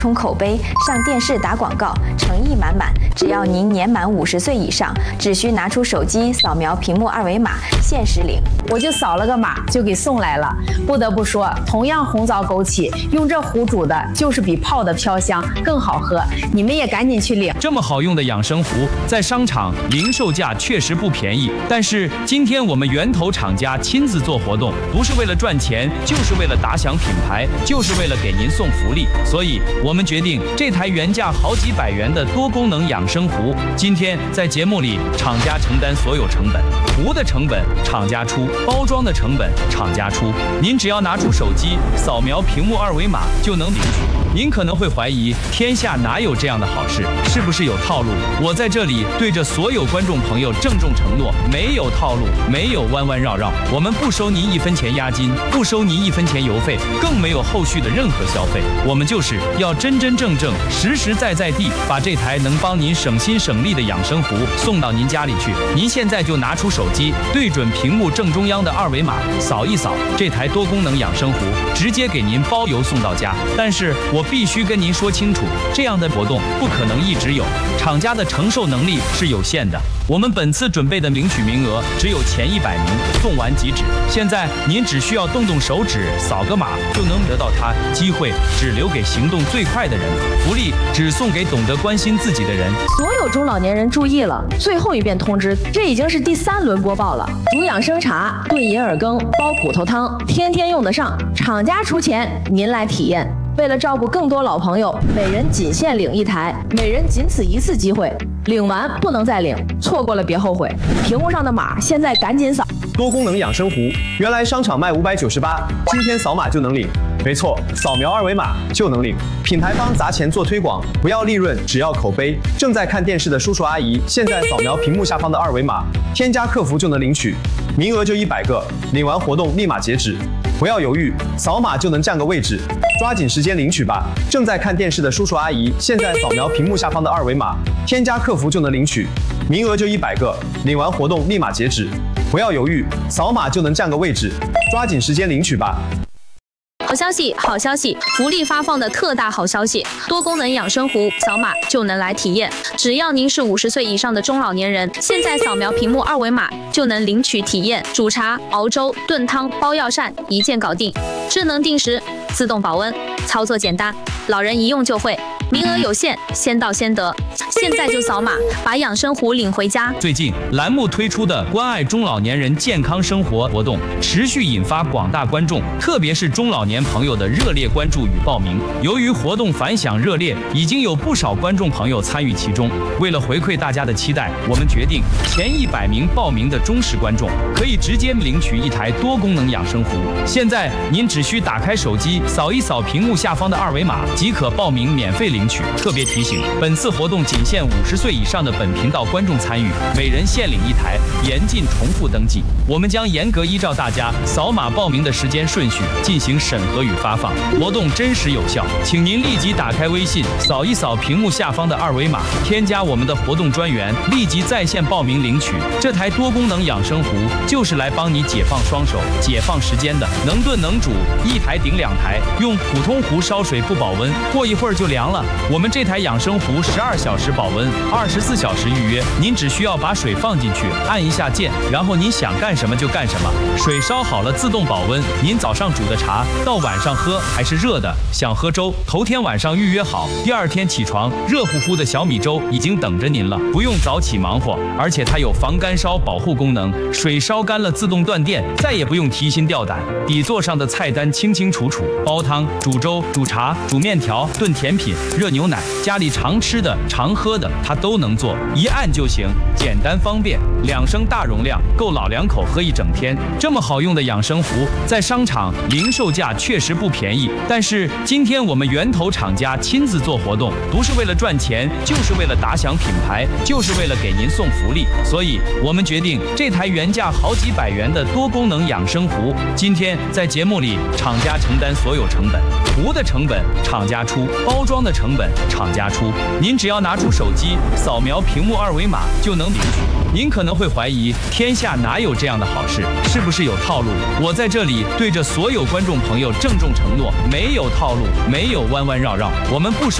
冲口碑，上电视打广告，诚意满满。只要您年满50岁以上，只需拿出手机扫描屏幕二维码，限时领。 我就扫了个码就给送来了。不得不说，同样红枣枸杞，用这壶煮的就是比泡的飘香更好喝。你们也赶紧去领。 这么好用的养生壶，在商场零售价确实不便宜，但是今天我们源头厂家亲自做活动，不是为了赚钱，就是为了打响品牌，就是为了给您送福利。所以我们决定这台原价好几百元的多功能养生壶，今天在节目里厂家承担所有成本，壶的成本厂家出，包装的成本厂家出，您只要拿出手机扫描屏幕二维码就能领取。您可能会怀疑，天下哪有这样的好事？是不是有套路？我在这里对着所有观众朋友郑重承诺，没有套路，没有弯弯绕绕，我们不收您1分钱押金，不收您1分钱邮费，更没有后续的任何消费。我们就是要真真正正、实实在在地把这台能帮您省心省力的养生壶送到您家里去。您现在就拿出手机，对准屏幕正中央的二维码，扫一扫，这台多功能养生壶直接给您包邮送到家。但是我必须跟您说清楚，这样的活动不可能一直有，厂家的承受能力是有限的。我们本次准备的领取名额只有前100名，送完即止。现在您只需要动动手指，扫个码就能得到它，机会只留给行动最快的人，福利只送给懂得关心自己的人。 所有中老年人注意了，最后一遍通知，这已经是第3轮播报了。煮养生茶、炖银耳羹、煲骨头汤，天天用得上。厂家出钱，您来体验。为了照顾更多老朋友，每人仅限领1台，每人仅此1次机会，领完不能再领，错过了别后悔。屏幕上的码现在赶紧扫。 多功能养生壶，原来商场卖598，今天扫码就能领。没错，扫描二维码就能领。品牌方砸钱做推广，不要利润，只要口碑。正在看电视的叔叔阿姨，现在扫描屏幕下方的二维码，添加客服就能领取，名额就100个，领完活动立马截止。不要犹豫，扫码就能占个位置，抓紧时间领取吧！正在看电视的叔叔阿姨，现在扫描屏幕下方的二维码，添加客服就能领取，名额就100个，领完活动立马截止。不要犹豫，扫码就能占个位置，抓紧时间领取吧！ 好消息，好消息！福利发放的特大好消息，多功能养生壶，扫码就能来体验。只要您是50岁以上的中老年人，现在扫描屏幕二维码就能领取体验。煮茶、熬粥、炖汤、包药膳，一键搞定。智能定时，自动保温，操作简单，老人一用就会。名额有限，先到先得。现在就扫码，把养生壶领回家。 最近栏目推出的关爱中老年人健康生活活动，持续引发广大观众，特别是中老年朋友的热烈关注与报名。由于活动反响热烈，已经有不少观众朋友参与其中。为了回馈大家的期待，我们决定前100名报名的忠实观众可以直接领取1台多功能养生壶。现在您只需打开手机，扫一扫屏幕下方的二维码，即可报名免费领取。特别提醒，本次活动仅限50岁以上的本频道观众参与，每人限领1台，严禁重复登记。我们将严格依照大家扫码报名的时间顺序进行审核与发放，活动真实有效。请您立即打开微信，扫一扫屏幕下方的二维码，添加我们的活动专员，立即在线报名领取。这台多功能养生壶就是来帮你解放双手、解放时间的，能炖能煮，1台顶2台，用普通壶烧水不保温，过一会儿就凉了。我们这台养生壶12小时保温，24小时预约。您只需要把水放进去，按一下键，然后您想干什么就干什么。水烧好了自动保温，您早上煮的茶到晚上喝还是热的。想喝粥，头天晚上预约好，第2天起床，热乎乎的小米粥已经等着您了，不用早起忙活。而且它有防干烧保护功能，水烧干了自动断电，再也不用提心吊胆。底座上的菜单清清楚楚，煲汤、煮粥、煮茶、煮面条、炖甜品、热牛奶，家里常吃的、常喝的，它都能做，一按就行，简单方便。2升大容量，够老两口喝一整天。这么好用的养生壶，在商场零售价确实不便宜，但是今天我们源头厂家亲自做活动，不是为了赚钱，就是为了打响品牌，就是为了给您送福利。所以我们决定这台原价好几百元的多功能养生壶，今天在节目里厂家承担所有成本，壶的成本厂家出，包装的成成本，厂家出。您只要拿出手机，扫描屏幕二维码就能领取。您可能会怀疑，天下哪有这样的好事？是不是有套路？我在这里对着所有观众朋友郑重承诺，没有套路，没有弯弯绕绕，我们不收